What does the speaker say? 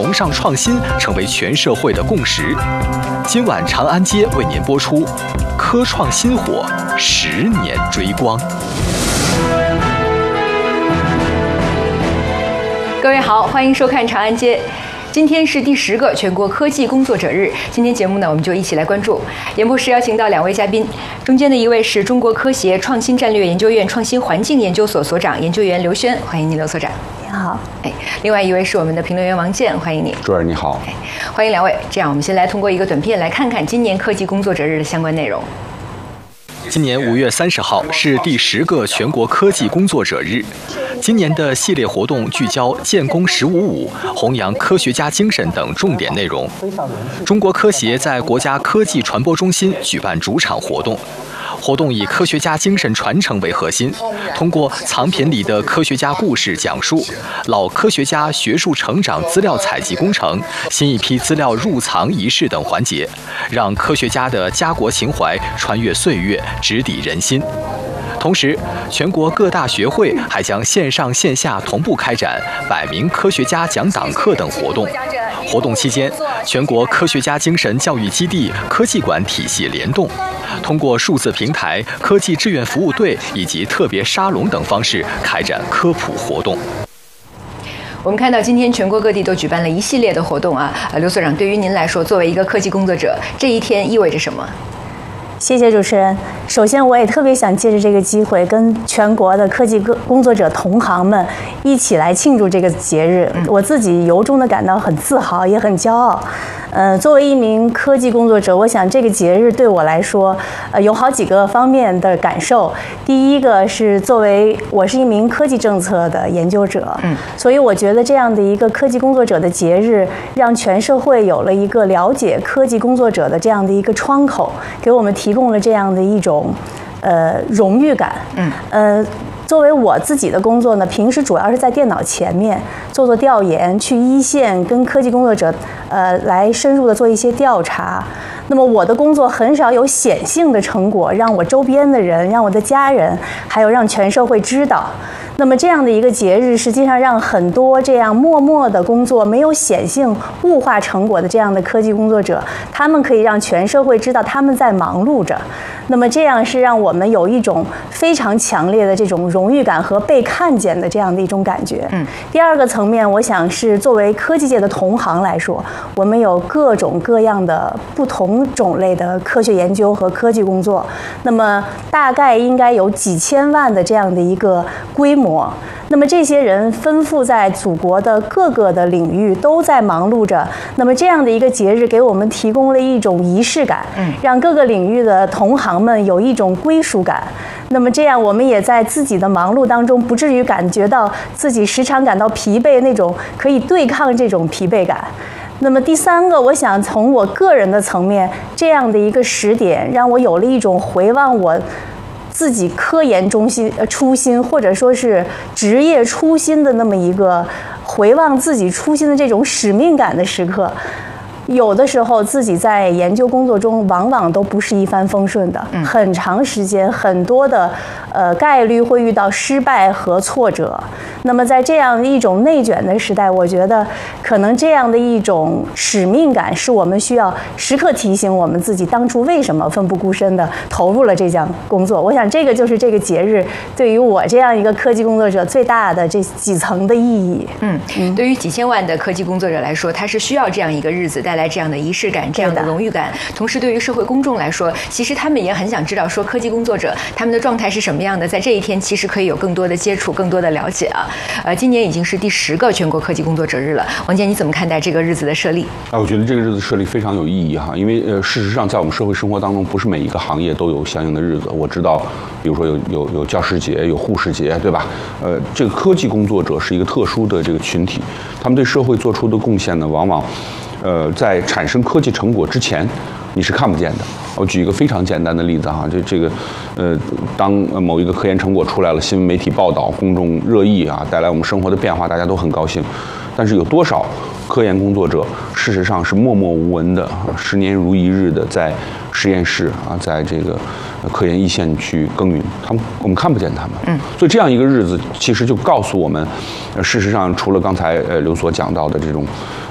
崇尚创新成为全社会的共识。今晚长安街为您播出科创新火10年追光。 各位好，欢迎收看长安街。今天是第10个全国科技工作者日。今天节目呢，我们就一起来关注。演播室邀请到2位嘉宾，中间的一位是中国科协创新战略研究院创新环境研究所所长研究员刘轩，欢迎您，刘所长。 你好。 另外一位是我们的评论员王健，欢迎你。 主任你好。 欢迎2位。这样，我们先来通过一个短片来看看今年科技工作者日的相关内容。 今年5月30号是第10个全国科技工作者日。今年的系列活动聚焦建功1055、弘扬科学家精神等重点内容。中国科协在国家科技传播中心举办主场活动。活动以科学家精神传承为核心，通过藏品里的科学家故事讲述、老科学家学术成长资料采集工程、新一批资料入藏仪式等环节，让科学家的家国情怀穿越岁月，直抵人心。同时，全国各大学会还将线上线下同步开展100名科学家讲党课等活动。活动期间，全国科学家精神教育基地科技馆体系联动，通过数字平台、科技志愿服务队以及特别沙龙等方式开展科普活动。 我们看到今天全国各地都举办了一系列的活动啊，刘所长，对于您来说，作为一个科技工作者，这一天意味着什么？ 谢谢主持人。首先，我也特别想借着这个机会，跟全国的科技工作者同行们一起来庆祝这个节日。我自己由衷的感到很自豪，也很骄傲。作为一名科技工作者，我想这个节日对我来说，有好几个方面的感受。第一个是作为我是一名科技政策的研究者，所以我觉得这样的一个科技工作者的节日，让全社会有了一个了解科技工作者的这样的一个窗口，给我们提供了这样的一种荣誉感。作为我自己的工作呢，平时主要是在电脑前面做调研，去一线跟科技工作者来深入的做一些调查。那么我的工作很少有显性的成果，让我周边的人、让我的家人，还有让全社会知道。那么这样的一个节日，实际上让很多这样默默的工作、没有显性物化成果的这样的科技工作者，他们可以让全社会知道他们在忙碌着。那么这样是让我们有一种非常强烈的这种荣誉感和被看见的这样的一种感觉。第二个层面，我想是作为科技界的同行来说，我们有各种各样的不同种类的科学研究和科技工作，那么大概应该有几千万的这样的一个规模。那么这些人分布在祖国的各个的领域，都在忙碌着。那么这样的一个节日给我们提供了一种仪式感，让各个领域的同行们有一种归属感。那么这样我们也在自己的忙碌当中，不至于感觉到自己时常感到疲惫，那种可以对抗这种疲惫感。那么第三个，我想从我个人的层面，这样的一个时点，让我有了一种回望我自己科研初心，或者说是职业初心的那么一个回望自己初心的这种使命感的时刻。有的时候自己在研究工作中往往都不是一帆风顺的，很长时间很多的概率会遇到失败和挫折。那么在这样一种内卷的时代，我觉得可能这样的一种使命感是我们需要时刻提醒我们自己当初为什么奋不顾身的投入了这项工作。我想这个就是这个节日对于我这样一个科技工作者最大的这几层的意义。 对于几千万的科技工作者来说，他是需要这样一个日子带来这样的仪式感、这样的荣誉感。同时，对于社会公众来说，其实他们也很想知道，说科技工作者他们的状态是什么样的，在这一天其实可以有更多的接触、更多的了解啊。今年已经是第10个全国科技工作者日了，王健，你怎么看待这个日子的设立？ 我觉得这个日子设立非常有意义哈，因为事实上在我们社会生活当中，不是每一个行业都有相应的日子。我知道，比如说有教师节、有护士节，对吧？这个科技工作者是一个特殊的这个群体，他们对社会做出的贡献呢，往往在产生科技成果之前，你是看不见的。我举一个非常简单的例子哈，当某一个科研成果出来了，新闻媒体报道，公众热议啊，带来我们生活的变化，大家都很高兴。但是有多少科研工作者事实上是默默无闻的，10年如一日的在实验室啊，在这个科研一线去耕耘，我们看不见他们。所以这样一个日子，其实就告诉我们，事实上除了刚才刘所讲到的这种